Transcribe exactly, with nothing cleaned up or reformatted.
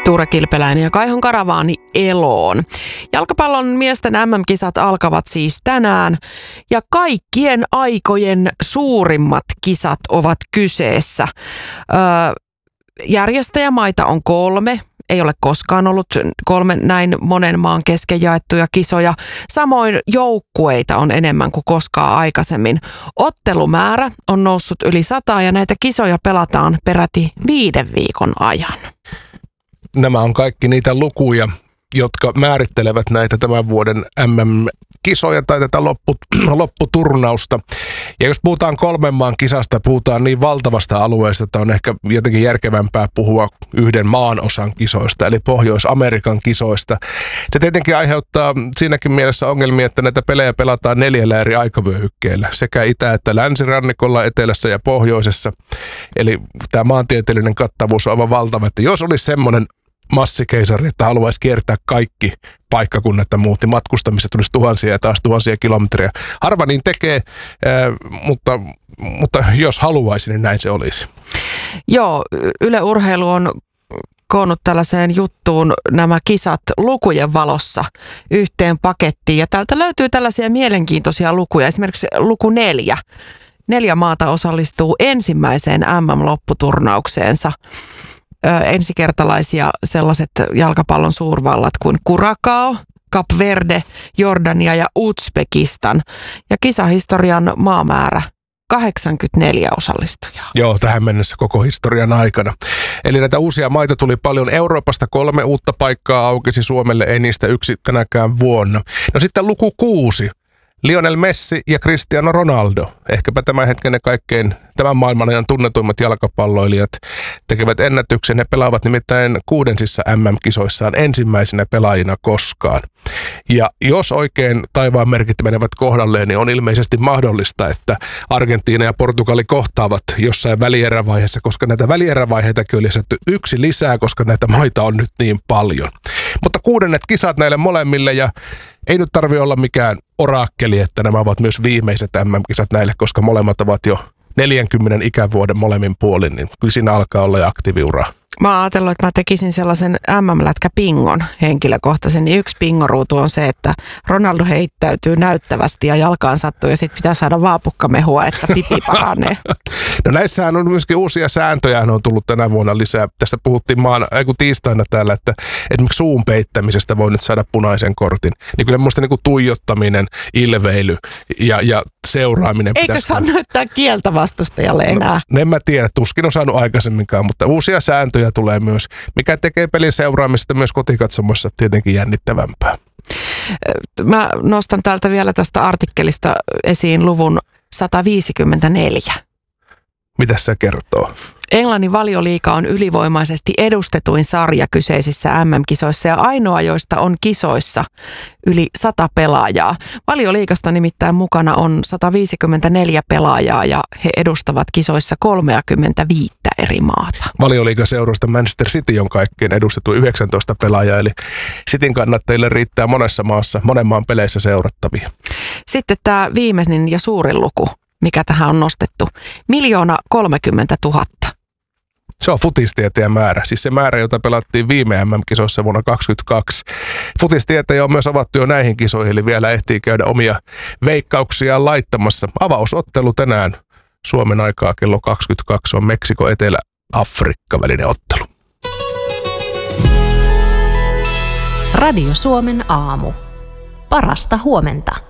Ture Kilpeläinen ja Kaihon Karavaani eloon. Jalkapallon miesten äm äm-kisat alkavat siis tänään ja kaikkien aikojen suurimmat kisat ovat kyseessä. Öö, järjestäjämaita on kolme. Ei ole koskaan ollut kolme näin monen maan kesken jaettuja kisoja. Samoin joukkueita on enemmän kuin koskaan aikaisemmin. Ottelumäärä on noussut yli sataa ja näitä kisoja pelataan peräti viiden viikon ajan. Nämä on kaikki niitä lukuja, jotka määrittelevät näitä tämän vuoden äm äm-kisoja tai tätä loppu, lopputurnausta. Ja jos puhutaan kolmen maan kisasta, puhutaan niin valtavasta alueesta, että on ehkä jotenkin järkevämpää puhua yhden maan osan kisoista, eli Pohjois-Amerikan kisoista. Se tietenkin aiheuttaa siinäkin mielessä ongelmia, että näitä pelejä pelataan neljällä eri aikavyöhykkeellä, sekä itä- että länsirannikolla, etelässä ja pohjoisessa. Eli tämä maantieteellinen kattavuus on aivan valtava, että jos olisi semmoinen massikeisari, että haluaisi kiertää kaikki paikkakunnat ja muut, niin matkustamiset tulisi tuhansia ja taas tuhansia kilometrejä. Harva niin tekee, mutta, mutta jos haluaisi, niin näin se olisi. Joo, Yle Urheilu on koonnut tällaiseen juttuun nämä kisat lukujen valossa yhteen pakettiin. Ja täältä löytyy tällaisia mielenkiintoisia lukuja. Esimerkiksi luku neljä. Neljä maata osallistuu ensimmäiseen äm äm-lopputurnaukseensa. Ö, ensikertalaisia sellaiset jalkapallon suurvallat kuin Curaçao, Cap Verde, Jordania ja Uzbekistan. Ja kisahistorian maamäärä kahdeksankymmentäneljä osallistujaa. Joo, tähän mennessä koko historian aikana. Eli näitä uusia maita tuli paljon. Euroopasta kolme uutta paikkaa aukesi Suomelle, ei niistä yksi tänäkään vuonna. No sitten luku kuusi. Lionel Messi ja Cristiano Ronaldo, ehkäpä tämän hetken ne kaikkein tämän maailman ajan tunnetuimmat jalkapalloilijat, tekevät ennätyksen. Ne pelaavat nimittäin kuudensissa äm äm-kisoissaan ensimmäisenä pelaajina koskaan. Ja jos oikein taivaan merkit menevät kohdalleen, niin on ilmeisesti mahdollista, että Argentiina ja Portugali kohtaavat jossain välierävaiheessa, koska näitä välierävaiheitakin on lisätty yksi lisää, koska näitä maita on nyt niin paljon. Mutta kuudennet kisat näille molemmille ja ei nyt tarvitse olla mikään oraakkeli, että nämä ovat myös viimeiset äm äm-kisat näille, koska molemmat ovat jo neljänkymmenen ikävuoden molemmin puolin, niin kyllä siinä alkaa olla jo aktiiviuraa. Mä oon ajatellut, että mä tekisin sellaisen äm äm-lätkäpingon henkilökohtaisen. Niin yksi pingoruutu on se, että Ronaldo heittäytyy näyttävästi ja jalkaan sattuu ja sitten pitää saada vaapukkamehua, että pipi paranee. No näissähän on myöskin uusia sääntöjä, on tullut tänä vuonna lisää. Tässä puhuttiin maan, ei kun tiistaina täällä, että esimerkiksi suun peittämisestä voi nyt saada punaisen kortin. Niin kyllä minusta niin tuijottaminen, ilveily ja, ja seuraaminen. Eikö saa näyttää kieltä vastustajalle enää? No, en mä tiedä, tuskin on saanut aikaisemminkaan, mutta uusia sääntöjä tulee myös, mikä tekee pelin seuraamista myös kotikatsomossa tietenkin jännittävämpää. Mä nostan täältä vielä tästä artikkelista esiin luvun sata viisikymmentäneljä. Mitä se kertoo? Englannin Valioliiga on ylivoimaisesti edustetuin sarja kyseisissä äm äm-kisoissa ja ainoa, joista on kisoissa yli sata pelaajaa. Valioliigasta nimittäin mukana on sata viisikymmentäneljä pelaajaa ja he edustavat kisoissa kolmekymmentäviisi eri maata. Valioliigaseurasta Manchester City on kaikkein edustettu yhdeksäntoista pelaajaa, eli Cityn kannattajille riittää monessa maassa, monen maan peleissä seurattavia. Sitten tämä viimeinen ja suurin luku, mikä tähän on nostettu, miljoona kolmekymmentä tuhatta. Se on futistieteen määrä, siis se määrä, jota pelattiin viime äm äm-kisoissa vuonna kaksikymmentäkaksi. Futistieteen on myös avattu jo näihin kisoihin, eli vielä ehtii käydä omia veikkauksiaan laittamassa. Avausottelu tänään Suomen aikaa kello kaksikymmentäkaksi on Meksiko-Etelä-Afrikka välinen ottelu. Radio Suomen aamu. Parasta huomenta.